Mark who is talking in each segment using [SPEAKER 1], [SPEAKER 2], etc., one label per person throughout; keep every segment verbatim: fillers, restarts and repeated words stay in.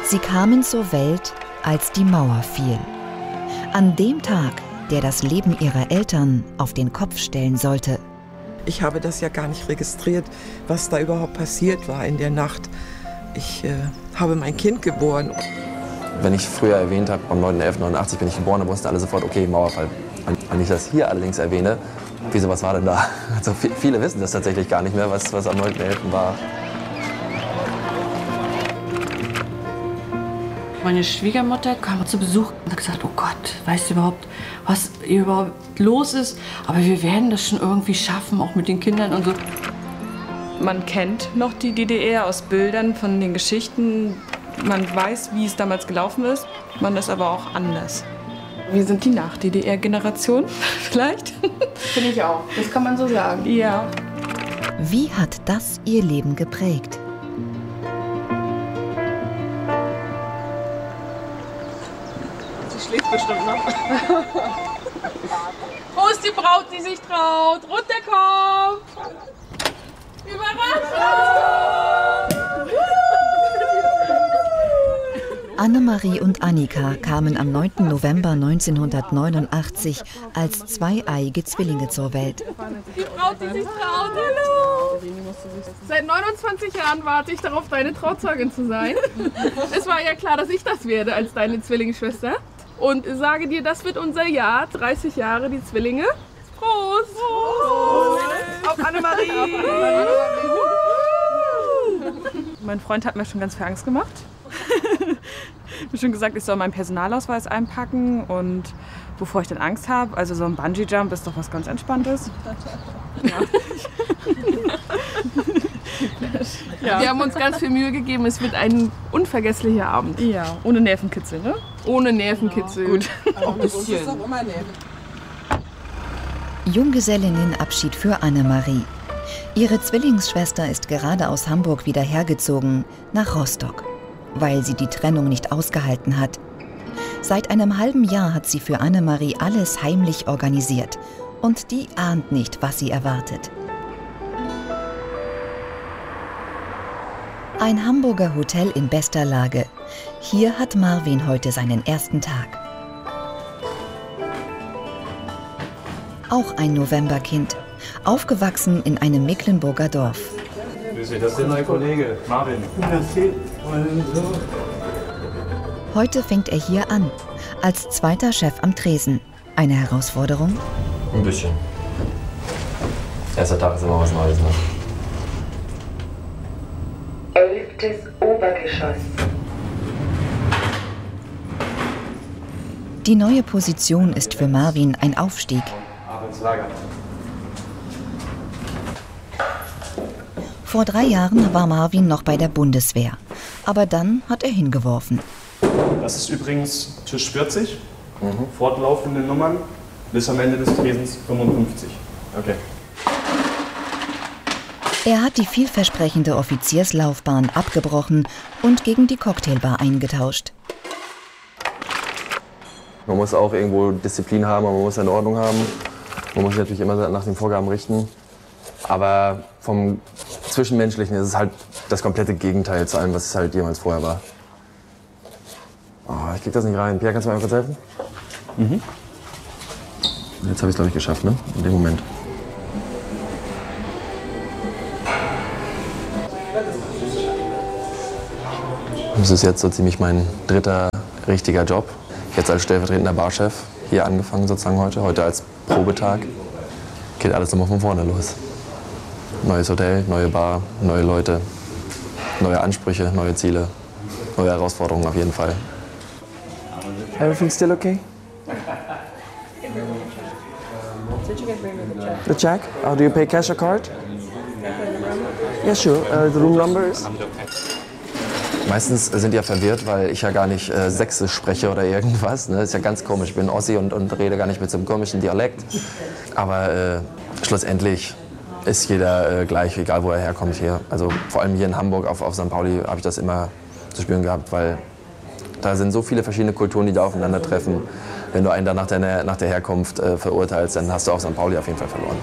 [SPEAKER 1] Sie kamen zur Welt, als die Mauer fiel. An dem Tag, der das Leben ihrer Eltern auf den Kopf stellen sollte.
[SPEAKER 2] Ich habe das ja gar nicht registriert, was da überhaupt passiert war in der Nacht. Ich äh, habe mein Kind geboren.
[SPEAKER 3] Wenn ich früher erwähnt habe, am neunten elften neunundachtzig bin ich geboren, dann wussten alle sofort, okay, Mauerfall. Wenn ich das hier allerdings erwähne, wieso, was war denn da? Also viele wissen das tatsächlich gar nicht mehr, was, was am neunten elften war.
[SPEAKER 4] Meine Schwiegermutter kam zu Besuch und hat gesagt, oh Gott, weißt du überhaupt, was hier überhaupt los ist? Aber wir werden das schon irgendwie schaffen, auch mit den Kindern und so.
[SPEAKER 5] Man kennt noch die D D R aus Bildern, von den Geschichten. Man weiß, wie es damals gelaufen ist. Man ist aber auch anders. Wir sind die Nach-D D R-Generation, vielleicht.
[SPEAKER 4] Finde ich auch. Das kann man so sagen.
[SPEAKER 5] Ja.
[SPEAKER 1] Wie hat das ihr Leben geprägt?
[SPEAKER 5] Sie schläft bestimmt noch. Wo ist die Braut, die sich traut? Runterkommt! Überraschung!
[SPEAKER 1] Annemarie und Annika kamen am neunten November neunzehnhundertneunundachtzig als zweieiige Zwillinge zur Welt.
[SPEAKER 5] Die Braut, die sich traut, hallo! Seit neunundzwanzig Jahren warte ich darauf, deine Trauzeugin zu sein. Es war ja klar, dass ich das werde als deine Zwillingsschwester. Und sage dir, das wird unser Jahr, dreißig Jahre, die Zwillinge. Prost! Prost! Auf Annemarie! Mein Freund hat mir schon ganz viel Angst gemacht. Ich habe schon gesagt, ich soll meinen Personalausweis einpacken und bevor ich dann Angst habe, also so ein Bungee-Jump ist doch was ganz Entspanntes. Ja. Ja. Wir haben uns ganz viel Mühe gegeben, es wird ein unvergesslicher Abend. Ja, ohne Nervenkitzel, ne? Ohne Nervenkitzel. Gut. Auch ein bisschen.
[SPEAKER 1] Junggesellinnenabschied für Annemarie. Ihre Zwillingsschwester ist gerade aus Hamburg wieder hergezogen nach Rostock, weil sie die Trennung nicht ausgehalten hat. Seit einem halben Jahr hat sie für Annemarie alles heimlich organisiert und die ahnt nicht, was sie erwartet. Ein Hamburger Hotel in bester Lage. Hier hat Marvin heute seinen ersten Tag. Auch ein Novemberkind, aufgewachsen in einem Mecklenburger Dorf.
[SPEAKER 6] Das ist der neue Kollege, Marvin.
[SPEAKER 1] Heute fängt er hier an, als zweiter Chef am Tresen. Eine Herausforderung?
[SPEAKER 3] Ein bisschen. Erster Tag ist immer was Neues, ne?
[SPEAKER 7] Elftes Obergeschoss.
[SPEAKER 1] Die neue Position ist für Marvin ein Aufstieg.
[SPEAKER 6] Arbeitslager.
[SPEAKER 1] Vor drei Jahren war Marvin noch bei der Bundeswehr. Aber dann hat er hingeworfen.
[SPEAKER 6] Das ist übrigens Tisch vierzig, mhm. Fortlaufende Nummern, bis am Ende des Tresens fünfundfünfzig. Okay.
[SPEAKER 1] Er hat die vielversprechende Offizierslaufbahn abgebrochen und gegen die Cocktailbar eingetauscht.
[SPEAKER 3] Man muss auch irgendwo Disziplin haben, man muss eine Ordnung haben. Man muss sich natürlich immer nach den Vorgaben richten. Aber vom Zwischenmenschlichen ist es halt das komplette Gegenteil zu allem, was es halt jemals vorher war. Oh, ich krieg das nicht rein. Pierre, kannst du mir mal kurz helfen? Mhm. Jetzt habe ich es, glaube ich, geschafft, ne? In dem Moment. Das ist jetzt so ziemlich mein dritter richtiger Job. Jetzt als stellvertretender Barchef hier angefangen sozusagen heute. Heute als Probetag. Geht alles nochmal von vorne los. Neues Hotel, neue Bar, neue Leute, neue Ansprüche, neue Ziele, neue Herausforderungen auf jeden Fall.
[SPEAKER 8] Everything still okay? The check? Oh, do you pay cash or card? Yeah, sure. Uh, the room number is?
[SPEAKER 3] Meistens sind die ja verwirrt, weil ich ja gar nicht äh, Sächsisch spreche oder irgendwas. Ne? Das ist ja ganz komisch. Ich bin Ossi und, und rede gar nicht mit so einem komischen Dialekt. Aber äh, schlussendlich ist jeder äh, gleich, egal wo er herkommt hier. Also vor allem hier in Hamburg auf, auf Sankt Pauli habe ich das immer zu spüren gehabt, weil da sind so viele verschiedene Kulturen, die da aufeinandertreffen. Wenn du einen dann nach der, nach der Herkunft äh, verurteilst, dann hast du auf Sankt Pauli auf jeden Fall verloren.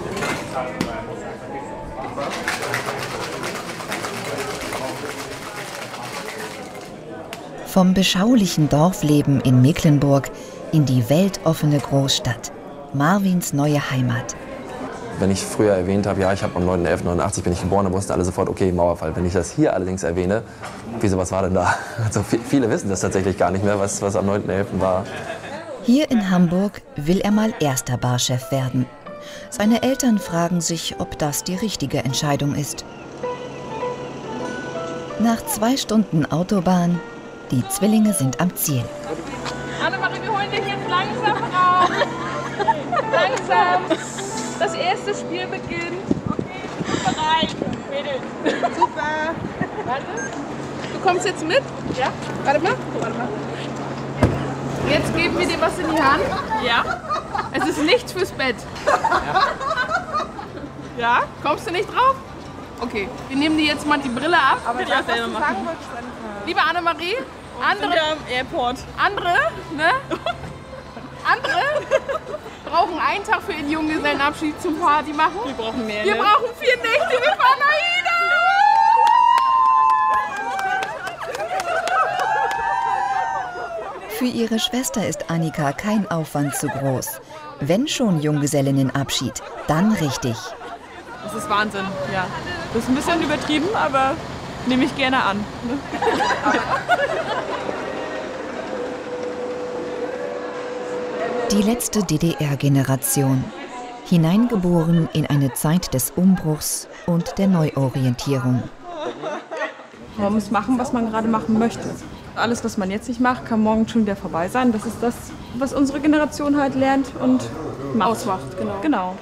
[SPEAKER 1] Vom beschaulichen Dorfleben in Mecklenburg in die weltoffene Großstadt. Marvins neue Heimat.
[SPEAKER 3] Wenn ich früher erwähnt habe, ja, ich habe am neunten elften neunundachtzig bin ich geboren, dann wussten alle sofort, okay, Mauerfall. Wenn ich das hier allerdings erwähne, wieso, was war denn da? Also viele wissen das tatsächlich gar nicht mehr, was, was am neunten elften war.
[SPEAKER 1] Hier in Hamburg will er mal erster Barchef werden. Seine Eltern fragen sich, ob das die richtige Entscheidung ist. Nach zwei Stunden Autobahn, die Zwillinge sind am Ziel.
[SPEAKER 5] Annemarie, wir holen dich jetzt langsam raus. Langsam. Das erste Spiel beginnt. Okay, wir sind bereit. Mädels. Super. Warte. Du kommst jetzt mit? Ja. Warte mal. Warte mal. Jetzt geben wir dir was in die Hand. Ja. Es ist nichts fürs Bett. Ja. Ja? Kommst du nicht drauf? Okay. Wir nehmen dir jetzt mal die Brille ab. Aber das, was du sagen wolltest, liebe Annemarie, andere,
[SPEAKER 9] am Airport.
[SPEAKER 5] andere, ne? Andere brauchen einen Tag für ihren Junggesellenabschied zum Party machen.
[SPEAKER 9] Wir brauchen mehr,
[SPEAKER 5] Wir
[SPEAKER 9] ne?
[SPEAKER 5] brauchen vier Nächte, wir fahren AIDA!
[SPEAKER 1] Für ihre Schwester ist Annika kein Aufwand zu groß. Wenn schon Junggesellinnenabschied, dann richtig.
[SPEAKER 9] Das ist Wahnsinn, ja. Das ist ein bisschen übertrieben, aber nehme ich gerne an.
[SPEAKER 1] Die letzte D D R-Generation. Hineingeboren in eine Zeit des Umbruchs und der Neuorientierung.
[SPEAKER 9] Man muss machen, was man gerade machen möchte. Alles, was man jetzt nicht macht, kann morgen schon wieder vorbei sein. Das ist das, was unsere Generation halt lernt und macht.
[SPEAKER 5] Ausmacht, genau.
[SPEAKER 9] Genau.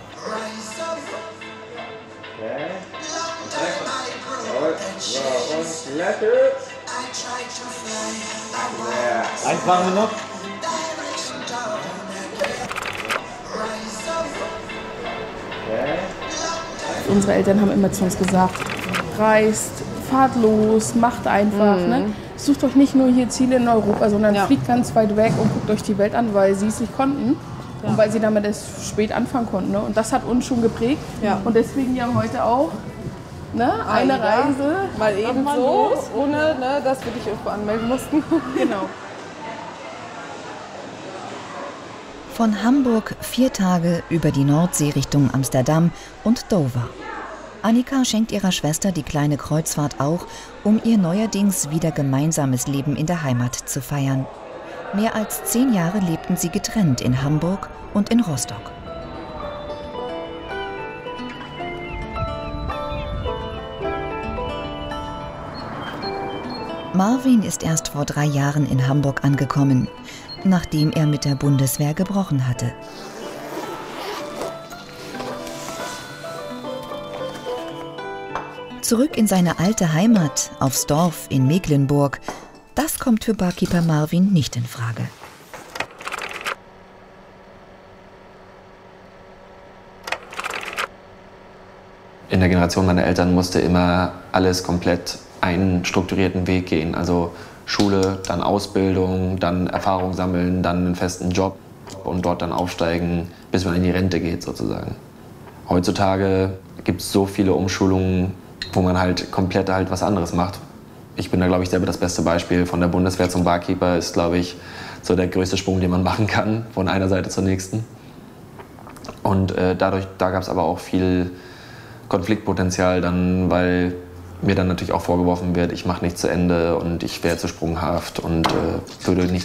[SPEAKER 10] Eins machen wir noch.
[SPEAKER 5] Unsere Eltern haben immer zu uns gesagt, reist, fahrt los, macht einfach. Mhm. Ne? Sucht euch nicht nur hier Ziele in Europa, sondern ja. fliegt ganz weit weg und guckt euch die Welt an, weil sie es nicht konnten. Ja. Und weil sie damit erst spät anfangen konnten. Ne? Und das hat uns schon geprägt. Ja. Und deswegen ja heute auch ne? eine AIDA. Reise.
[SPEAKER 9] Mal eben so, los. ohne ne, dass wir dich irgendwo anmelden mussten.
[SPEAKER 5] Genau.
[SPEAKER 1] Von Hamburg vier Tage über die Nordsee Richtung Amsterdam und Dover. Annika schenkt ihrer Schwester die kleine Kreuzfahrt auch, um ihr neuerdings wieder gemeinsames Leben in der Heimat zu feiern. Mehr als zehn Jahre lebten sie getrennt in Hamburg und in Rostock. Marvin ist erst vor drei Jahren in Hamburg angekommen, nachdem er mit der Bundeswehr gebrochen hatte. Zurück in seine alte Heimat, aufs Dorf in Mecklenburg, das kommt für Barkeeper Marvin nicht in Frage.
[SPEAKER 3] In der Generation meiner Eltern musste immer alles komplett einen strukturierten Weg gehen. Also Schule, dann Ausbildung, dann Erfahrung sammeln, dann einen festen Job und dort dann aufsteigen, bis man in die Rente geht sozusagen. Heutzutage gibt es so viele Umschulungen, wo man halt komplett halt was anderes macht. Ich bin da, glaube ich, selber das beste Beispiel. Von der Bundeswehr zum Barkeeper ist, glaube ich, so der größte Sprung, den man machen kann, von einer Seite zur nächsten. Und äh, dadurch, da gab es aber auch viel Konfliktpotenzial, dann, weil mir dann natürlich auch vorgeworfen wird, ich mache nicht zu Ende und ich wäre zu sprunghaft und äh, würde nicht